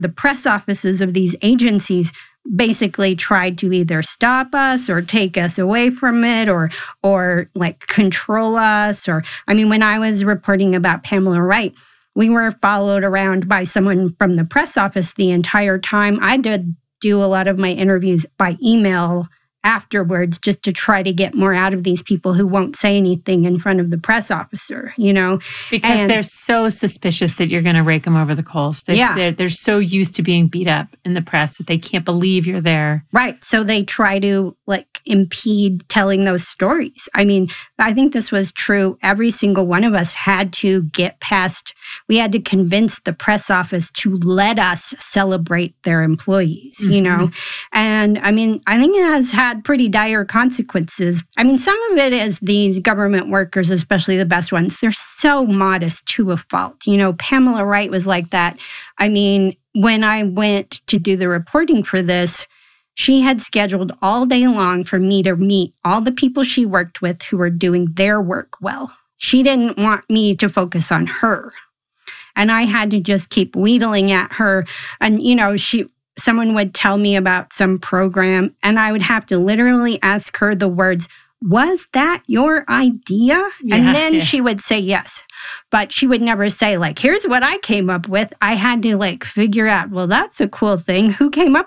the press offices of these agencies basically tried to either stop us or take us away from it or like control us. Or, I mean, when I was reporting about Pamela Wright, we were followed around by someone from the press office the entire time. I did do a lot of my interviews by email afterwards just to try to get more out of these people who won't say anything in front of the press officer, you know? Because they're so suspicious that you're going to rake them over the coals. They're so used to being beat up in the press that they can't believe you're there. Right. So they try to like impede telling those stories. I mean, I think this was true. Every single one of us had to get past, we had to convince the press office to let us celebrate their employees, you know? And I mean, I think it has had pretty dire consequences. I mean, some of it is these government workers, especially the best ones, they're so modest to a fault. You know, Pamela Wright was like that. I mean, when I went to do the reporting for this, she had scheduled all day long for me to meet all the people she worked with who were doing their work well. She didn't want me to focus on her. And I had to just keep wheedling at her. And, you know, someone would tell me about some program, and I would have to literally ask her the words, "Was that your idea?" And then she would say yes. But she would never say, like, "Here's what I came up with." I had to, like, figure out, well, that's a cool thing. Who came up